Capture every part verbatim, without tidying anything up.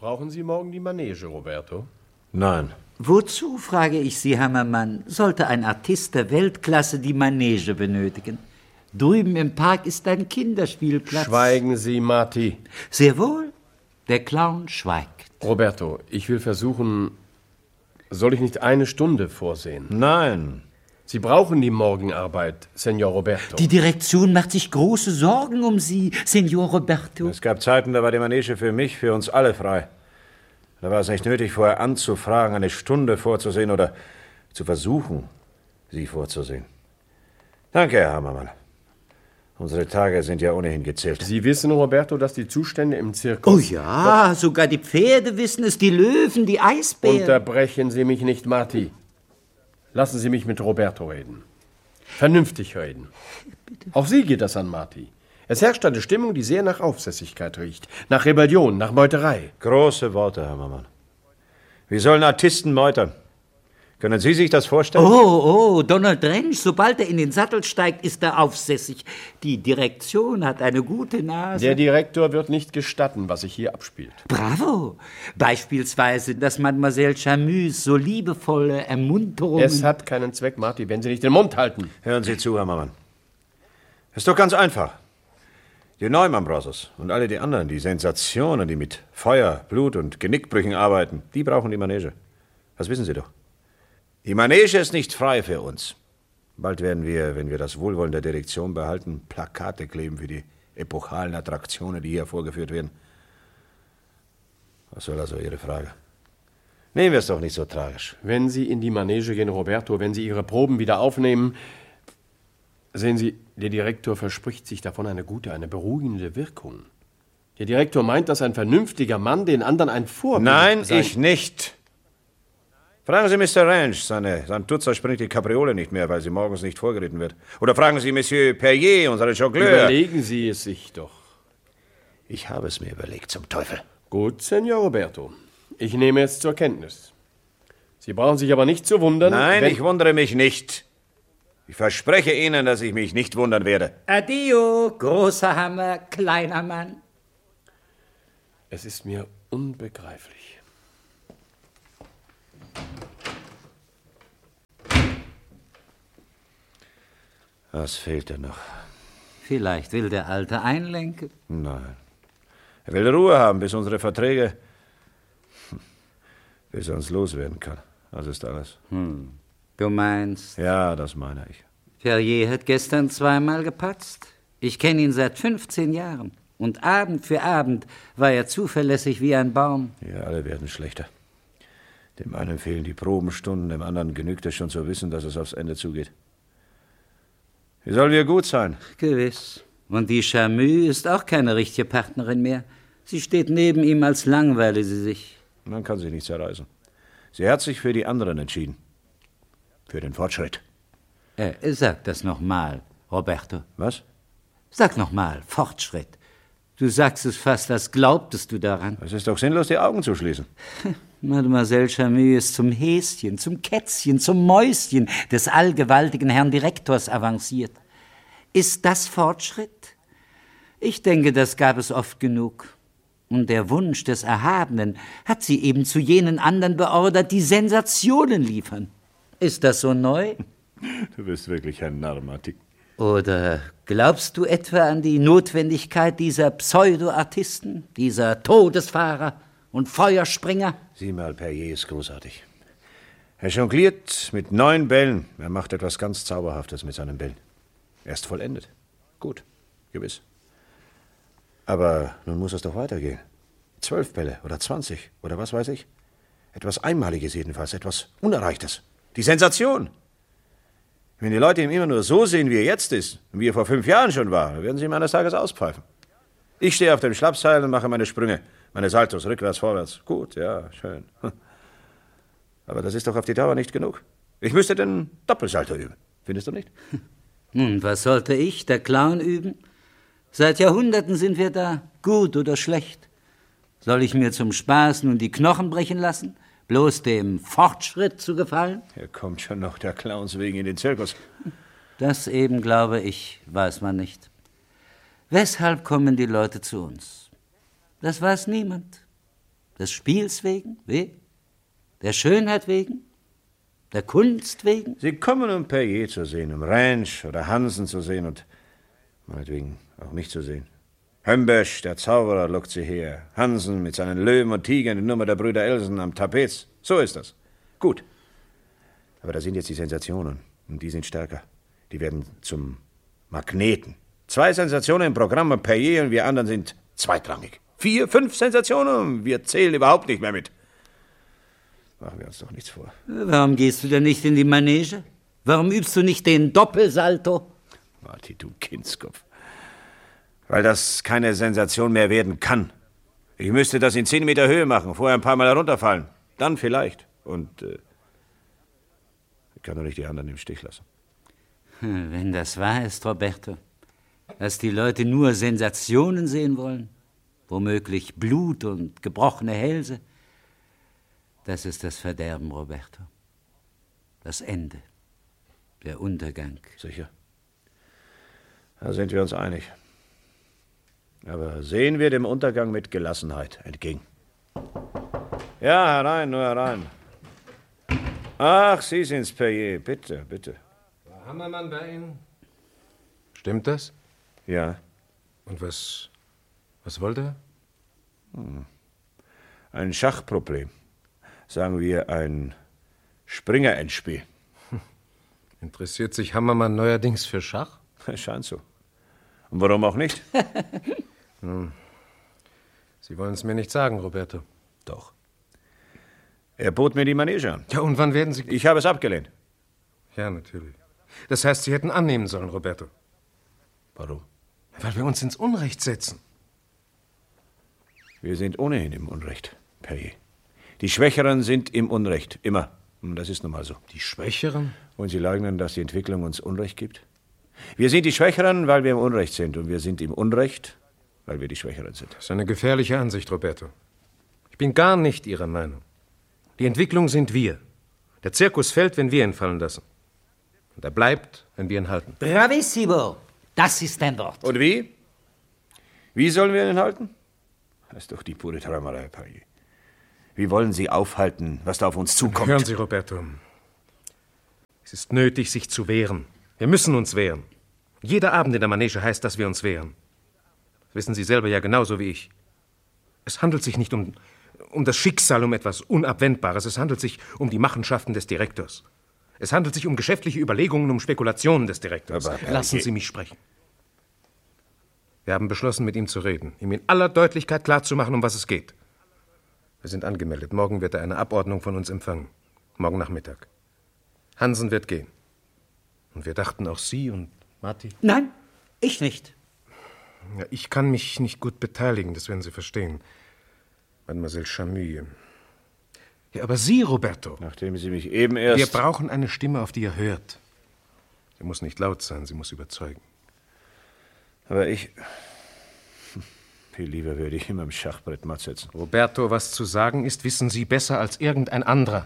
Brauchen Sie morgen die Manege, Roberto? Nein. Wozu, frage ich Sie, Hammermann, sollte ein Artist der Weltklasse die Manege benötigen? Drüben im Park ist ein Kinderspielplatz. Schweigen Sie, Marty. Sehr wohl. Der Clown schweigt. Roberto, ich will versuchen... Soll ich nicht eine Stunde vorsehen? Nein. Sie brauchen die Morgenarbeit, Senor Roberto. Die Direktion macht sich große Sorgen um Sie, Senor Roberto. Es gab Zeiten, da war die Manege für mich, für uns alle frei. Da war es nicht nötig, vorher anzufragen, eine Stunde vorzusehen oder zu versuchen, sie vorzusehen. Danke, Herr Hammermann. Unsere Tage sind ja ohnehin gezählt. Sie wissen, Roberto, dass die Zustände im Zirkus... Oh ja, sogar die Pferde wissen es, die Löwen, die Eisbären. Unterbrechen Sie mich nicht, Marty. Lassen Sie mich mit Roberto reden. Vernünftig reden. Bitte. Auch Sie geht das an, Marty. Es herrscht eine Stimmung, die sehr nach Aufsässigkeit riecht. Nach Rebellion, nach Meuterei. Große Worte, Hammermann. Wie sollen Artisten meutern? Können Sie sich das vorstellen? Oh, oh, Donald Drench, sobald er in den Sattel steigt, ist er aufsässig. Die Direktion hat eine gute Nase. Der Direktor wird nicht gestatten, was sich hier abspielt. Bravo. Beispielsweise, dass Mademoiselle Chamuse so liebevolle Ermunterungen... Es hat keinen Zweck, Marty, wenn Sie nicht den Mund halten. Hören Sie zu, Hammermann. Ist doch ganz einfach. Die Neumann Brothers und alle die anderen, die Sensationen, die mit Feuer, Blut und Genickbrüchen arbeiten, die brauchen die Manege. Das wissen Sie doch. Die Manege ist nicht frei für uns. Bald werden wir, wenn wir das Wohlwollen der Direktion behalten, Plakate kleben für die epochalen Attraktionen, die hier vorgeführt werden. Was soll also Ihre Frage? Nehmen wir es doch nicht so tragisch. Wenn Sie in die Manege gehen, Roberto, wenn Sie Ihre Proben wieder aufnehmen... Sehen Sie, der Direktor verspricht sich davon eine gute, eine beruhigende Wirkung. Der Direktor meint, dass ein vernünftiger Mann den anderen ein Vorbild... Nein, sein... ich nicht. Fragen Sie Mister Ranch, seine Santuzza springt die Kapriole nicht mehr, weil sie morgens nicht vorgeritten wird. Oder fragen Sie Monsieur Perrier, unsere Jongleur. Überlegen Sie es sich doch. Ich habe es mir überlegt, zum Teufel. Gut, Senor Roberto. Ich nehme es zur Kenntnis. Sie brauchen sich aber nicht zu wundern... Nein, wenn... ich wundere mich nicht. Ich verspreche Ihnen, dass ich mich nicht wundern werde. Adio, großer Hammer, kleiner Mann. Es ist mir unbegreiflich. Was fehlt denn noch? Vielleicht will der Alte einlenken. Nein. Er will Ruhe haben, bis unsere Verträge... bis er uns loswerden kann. Das ist alles. Hm. Du meinst? Ja, das meine ich. Perrier hat gestern zweimal gepatzt. Ich kenne ihn seit fünfzehn Jahren. Und Abend für Abend war er zuverlässig wie ein Baum. Ja, alle werden schlechter. Dem einen fehlen die Probenstunden, dem anderen genügt es schon zu wissen, dass es aufs Ende zugeht. Wie sollen wir gut sein? Gewiss. Und die Chamuse ist auch keine richtige Partnerin mehr. Sie steht neben ihm, als langweile sie sich. Man kann sich nicht zerreißen. Sie hat sich für die anderen entschieden. Für den Fortschritt. Äh, sag das nochmal, Roberto. Was? Sag nochmal, Fortschritt. Du sagst es fast, als glaubtest du daran. Es ist doch sinnlos, die Augen zu schließen. Mademoiselle Chamuse ist zum Häschen, zum Kätzchen, zum Mäuschen des allgewaltigen Herrn Direktors avanciert. Ist das Fortschritt? Ich denke, das gab es oft genug. Und der Wunsch des Erhabenen hat sie eben zu jenen anderen beordert, die Sensationen liefern. Ist das so neu? Du bist wirklich ein Narr, Marty. Oder glaubst du etwa an die Notwendigkeit dieser Pseudo-Artisten, dieser Todesfahrer und Feuerspringer? Sieh mal, Perrier ist großartig. Er jongliert mit neun Bällen. Er macht etwas ganz Zauberhaftes mit seinen Bällen. Er ist vollendet. Gut, gewiss. Aber nun muss es doch weitergehen. Zwölf Bälle oder zwanzig oder was weiß ich. Etwas Einmaliges jedenfalls, etwas Unerreichtes. Die Sensation. Wenn die Leute ihn immer nur so sehen, wie er jetzt ist, und wie er vor fünf Jahren schon war, dann werden sie ihm eines Tages auspfeifen. Ich stehe auf dem Schlappseil und mache meine Sprünge, meine Saltos, rückwärts, vorwärts. Gut, ja, schön. Aber das ist doch auf die Dauer nicht genug. Ich müsste den Doppelsalto üben. Findest du nicht? Nun, was sollte ich, der Clown, üben? Seit Jahrhunderten sind wir da, gut oder schlecht. Soll ich mir zum Spaß nun die Knochen brechen lassen? Bloß dem Fortschritt zu gefallen? Hier kommt schon noch der Clowns wegen in den Zirkus. Das eben, glaube ich, weiß man nicht. Weshalb kommen die Leute zu uns? Das weiß niemand. Des Spiels wegen? Wie? Der Schönheit wegen? Der Kunst wegen? Sie kommen, um Perrier zu sehen, um Ranch oder Hansen zu sehen und meinetwegen auch mich zu sehen. Hömbesch, der Zauberer, lockt sie her. Hansen mit seinen Löwen und Tigern, die Nummer der Brüder Elsen am Trapez. So ist das. Gut. Aber da sind jetzt die Sensationen. Und die sind stärker. Die werden zum Magneten. Zwei Sensationen im Programm und Perrier und wir anderen sind zweitrangig. Vier, fünf Sensationen und wir zählen überhaupt nicht mehr mit. Machen wir uns doch nichts vor. Warum gehst du denn nicht in die Manege? Warum übst du nicht den Doppelsalto? Marty, du Kindskopf. Weil das keine Sensation mehr werden kann. Ich müsste das in zehn Meter Höhe machen, vorher ein paar Mal herunterfallen. Dann vielleicht. Und äh, ich kann doch nicht die anderen im Stich lassen. Wenn das wahr ist, Roberto, dass die Leute nur Sensationen sehen wollen, womöglich Blut und gebrochene Hälse, das ist das Verderben, Roberto. Das Ende. Der Untergang. Sicher. Da sind wir uns einig. Aber sehen wir dem Untergang mit Gelassenheit entgegen. Ja, herein, nur herein. Ach, Sie sind's, Perrier. Bitte, bitte. War Hammermann bei Ihnen? Stimmt das? Ja. Und was, was wollte er? Hm. Ein Schachproblem. Sagen wir ein Springer-Endspiel. Interessiert sich Hammermann neuerdings für Schach? Scheint so. Und warum auch nicht? Hm. Sie wollen es mir nicht sagen, Roberto. Doch. Er bot mir die Manege an. Ja, und wann werden Sie... Ich habe es abgelehnt. Ja, natürlich. Das heißt, Sie hätten annehmen sollen, Roberto. Warum? Weil wir uns ins Unrecht setzen. Wir sind ohnehin im Unrecht, Perrier. Die Schwächeren sind im Unrecht, immer. Und das ist nun mal so. Die Schwächeren? Und Sie leugnen, dass die Entwicklung uns Unrecht gibt? Wir sind die Schwächeren, weil wir im Unrecht sind. Und wir sind im Unrecht, weil wir die Schwächeren sind. Das ist eine gefährliche Ansicht, Roberto. Ich bin gar nicht Ihrer Meinung. Die Entwicklung sind wir. Der Zirkus fällt, wenn wir ihn fallen lassen. Und er bleibt, wenn wir ihn halten. Bravissimo! Das ist ein Wort. Und wie? Wie sollen wir ihn halten? Das ist doch die pure Träumerei, Perrier. Wie wollen Sie aufhalten, was da auf uns zukommt? Hören Sie, Roberto. Es ist nötig, sich zu wehren. Wir müssen uns wehren. Jeder Abend in der Manege heißt, dass wir uns wehren. Das wissen Sie selber ja genauso wie ich. Es handelt sich nicht um, um das Schicksal, um etwas Unabwendbares. Es handelt sich um die Machenschaften des Direktors. Es handelt sich um geschäftliche Überlegungen, um Spekulationen des Direktors. Aber, Lassen Sie mich sprechen. Wir haben beschlossen, mit ihm zu reden, ihm in aller Deutlichkeit klarzumachen, um was es geht. Wir sind angemeldet. Morgen wird er eine Abordnung von uns empfangen. Morgen Nachmittag. Hansen wird gehen. Und wir dachten auch Sie und Marty. Nein, ich nicht. Ja, ich kann mich nicht gut beteiligen, das werden Sie verstehen. Mademoiselle Chamille. Ja, aber Sie, Roberto. Nachdem Sie mich eben erst... Wir brauchen eine Stimme, auf die ihr hört. Sie muss nicht laut sein, sie muss überzeugen. Aber ich... Viel lieber würde ich immer im Schachbrett matt sitzen. Roberto, was zu sagen ist, wissen Sie besser als irgendein anderer.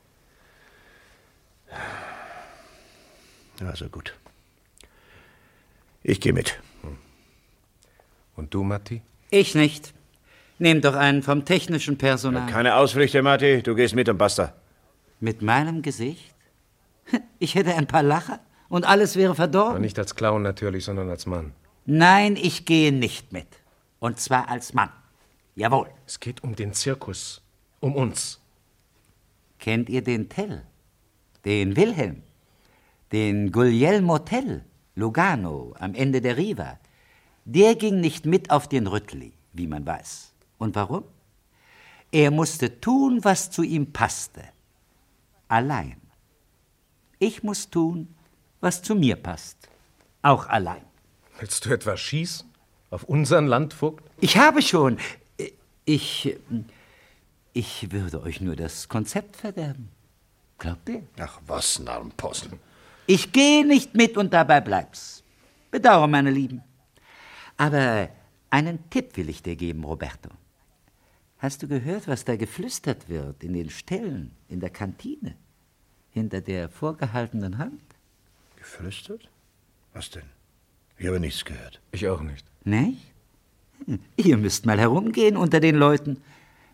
Also gut. Ich gehe mit. Und du, Matti? Ich nicht. Nehmt doch einen vom technischen Personal. Keine Ausflüchte, Matti. Du gehst mit und basta. Mit meinem Gesicht? Ich hätte ein paar Lacher und alles wäre verdorben. Aber nicht als Clown natürlich, sondern als Mann. Nein, ich gehe nicht mit. Und zwar als Mann. Jawohl. Es geht um den Zirkus. Um uns. Kennt ihr den Tell? Den Wilhelm? Den Guglielmo Tell? Lugano, am Ende der Riva? Der ging nicht mit auf den Rüttli, wie man weiß. Und warum? Er musste tun, was zu ihm passte. Allein. Ich muss tun, was zu mir passt. Auch allein. Willst du etwa schießen? Auf unseren Landvogt? Ich habe schon. Ich. Ich würde euch nur das Konzept verderben. Glaubt ihr? Ach was, Narrenposten. Ich gehe nicht mit und dabei bleib's. Bedauere, meine Lieben. Aber einen Tipp will ich dir geben, Roberto. Hast du gehört, was da geflüstert wird in den Ställen, in der Kantine, hinter der vorgehaltenen Hand? Geflüstert? Was denn? Ich habe nichts gehört. Ich auch nicht. Nicht? Ihr müsst mal herumgehen unter den Leuten.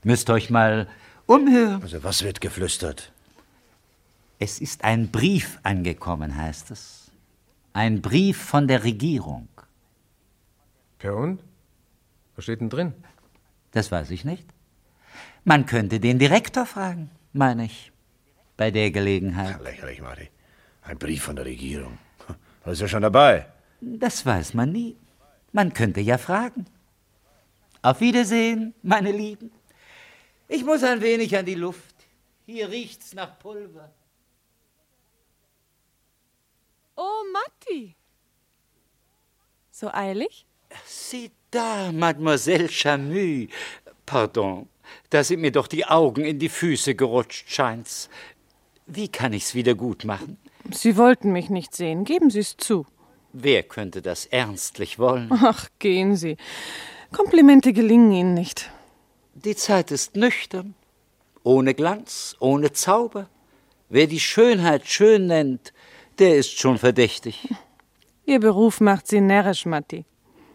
Müsst euch mal umhören. Also was wird geflüstert? Es ist ein Brief angekommen, heißt es. Ein Brief von der Regierung. Ja und? Was steht denn drin? Das weiß ich nicht. Man könnte den Direktor fragen, meine ich, bei der Gelegenheit. Ja, lächerlich, Marty. Ein Brief von der Regierung. Da ist ja schon dabei. Das weiß man nie. Man könnte ja fragen. Auf Wiedersehen, meine Lieben. Ich muss ein wenig an die Luft. Hier riecht's nach Pulver. Oh, Matti. So eilig? Sieh da, Mademoiselle Chamü. Pardon, da sind mir doch die Augen in die Füße gerutscht, scheint's. Wie kann ich's wieder gut machen? Sie wollten mich nicht sehen, geben Sie es zu. Wer könnte das ernstlich wollen? Ach, gehen Sie. Komplimente gelingen Ihnen nicht. Die Zeit ist nüchtern, ohne Glanz, ohne Zauber. Wer die Schönheit schön nennt, der ist schon verdächtig. Ihr Beruf macht Sie närrisch, Matti.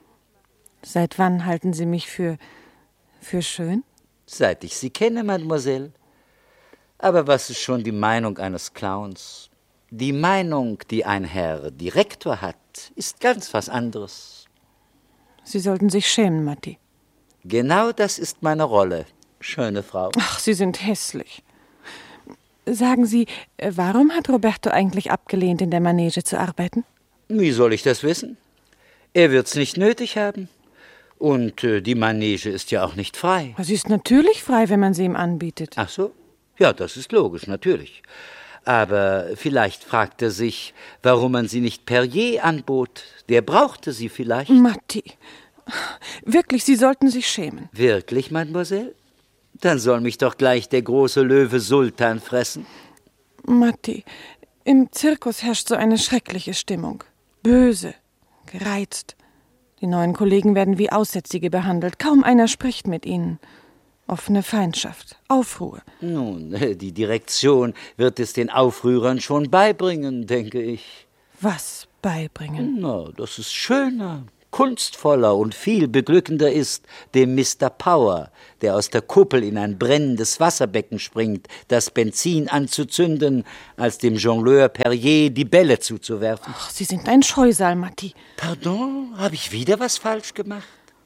Seit wann halten Sie mich für, für schön? Seit ich Sie kenne, Mademoiselle. Aber was ist schon die Meinung eines Clowns? Die Meinung, die ein Herr Direktor hat, ist ganz was anderes. Sie sollten sich schämen, Matti. Genau das ist meine Rolle, schöne Frau. Ach, Sie sind hässlich. Sagen Sie, warum hat Roberto eigentlich abgelehnt, in der Manege zu arbeiten? Wie soll ich das wissen? Er wird's nicht nötig haben. Und äh, die Manege ist ja auch nicht frei. Sie ist natürlich frei, wenn man sie ihm anbietet. Ach so? Ja, das ist logisch, natürlich. Aber vielleicht fragt er sich, warum man sie nicht Perrier anbot. Der brauchte sie vielleicht. Matti, wirklich, Sie sollten sich schämen. Wirklich, Mademoiselle? Dann soll mich doch gleich der große Löwe Sultan fressen. Matti, im Zirkus herrscht so eine schreckliche Stimmung. Böse, gereizt. Die neuen Kollegen werden wie Aussätzige behandelt. Kaum einer spricht mit ihnen. Offene Feindschaft, Aufruhr. Nun, die Direktion wird es den Aufrührern schon beibringen, denke ich. Was beibringen? Na, dass es schöner, kunstvoller und viel beglückender ist, dem Mister Power, der aus der Kuppel in ein brennendes Wasserbecken springt, das Benzin anzuzünden, als dem Jongleur Perrier die Bälle zuzuwerfen. Ach, Sie sind ein Scheusal, Matti. Pardon, habe ich wieder was falsch gemacht?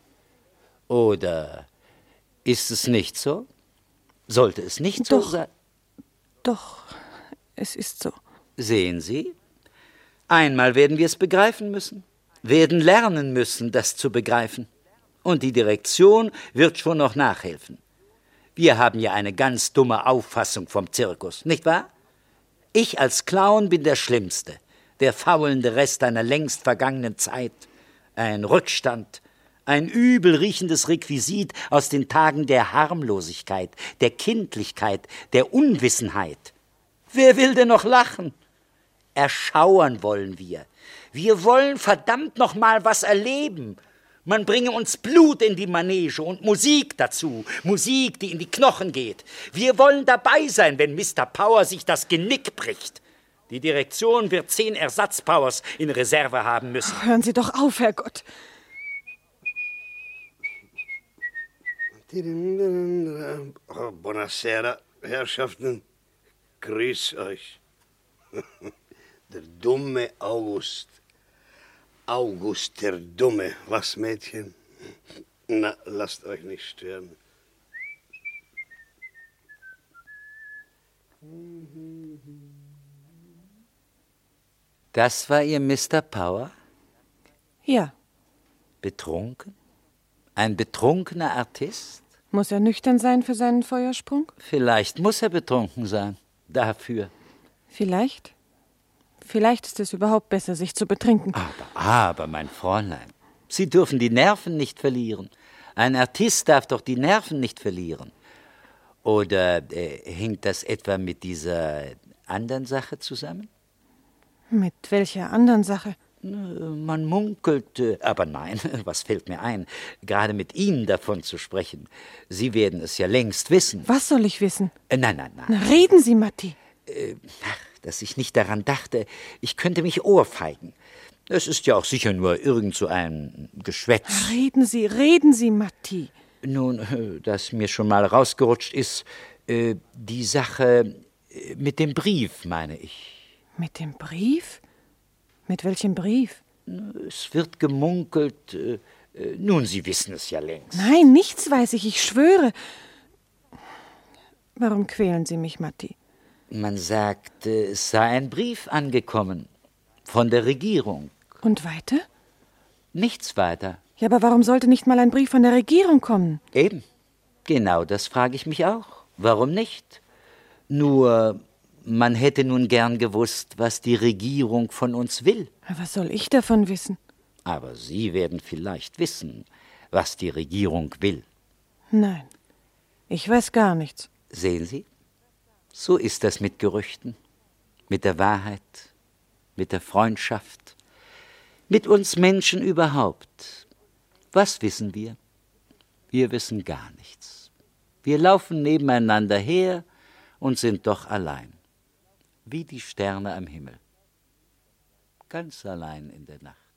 Oder ist es nicht so? Sollte es nicht so Doch. sein? Doch, es ist so. Sehen Sie? Einmal werden wir es begreifen müssen, werden lernen müssen, das zu begreifen. Und die Direktion wird schon noch nachhelfen. Wir haben ja eine ganz dumme Auffassung vom Zirkus, nicht wahr? Ich als Clown bin der Schlimmste, der faulende Rest einer längst vergangenen Zeit. Ein Rückstand, ein übel riechendes Requisit aus den Tagen der Harmlosigkeit, der Kindlichkeit, der Unwissenheit. Wer will denn noch lachen? Erschauern wollen wir. Wir wollen verdammt noch mal was erleben. Man bringe uns Blut in die Manege und Musik dazu. Musik, die in die Knochen geht. Wir wollen dabei sein, wenn Mister Power sich das Genick bricht. Die Direktion wird zehn Ersatzpowers in Reserve haben müssen. Hören Sie doch auf, Herrgott. Oh, buonasera, Herrschaften. Grüß euch. Der dumme August. August, der Dumme. Was, Mädchen? Na, lasst euch nicht stören. Das war Ihr Mister Power? Ja. Betrunken? Ein betrunkener Artist? Muss er nüchtern sein für seinen Feuersprung? Vielleicht muss er betrunken sein. Dafür. Vielleicht. Vielleicht ist es überhaupt besser, sich zu betrinken. Aber, aber, mein Fräulein, Sie dürfen die Nerven nicht verlieren. Ein Artist darf doch die Nerven nicht verlieren. Oder äh, hängt das etwa mit dieser anderen Sache zusammen? Mit welcher anderen Sache? Man munkelt, aber nein, was fällt mir ein, gerade mit Ihnen davon zu sprechen. Sie werden es ja längst wissen. Was soll ich wissen? Äh, nein, nein, nein. Na, reden Sie, Matti. Äh, ach, dass ich nicht daran dachte, ich könnte mich ohrfeigen. Es ist ja auch sicher nur irgend so ein Geschwätz. Reden Sie, reden Sie, Matti. Nun, das mir schon mal rausgerutscht ist, äh, die Sache äh, mit dem Brief, meine ich. Mit dem Brief? Mit welchem Brief? Es wird gemunkelt. Äh, äh, nun, Sie wissen es ja längst. Nein, nichts weiß ich, ich schwöre. Warum quälen Sie mich, Matti? Man sagt, äh, es sei ein Brief angekommen. Von der Regierung. Und weiter? Nichts weiter. Ja, aber warum sollte nicht mal ein Brief von der Regierung kommen? Eben. Genau das frage ich mich auch. Warum nicht? Nur, man hätte nun gern gewusst, was die Regierung von uns will. Was soll ich davon wissen? Aber Sie werden vielleicht wissen, was die Regierung will. Nein, ich weiß gar nichts. Sehen Sie? So ist das mit Gerüchten, mit der Wahrheit, mit der Freundschaft, mit uns Menschen überhaupt. Was wissen wir? Wir wissen gar nichts. Wir laufen nebeneinander her und sind doch allein, wie die Sterne am Himmel, ganz allein in der Nacht.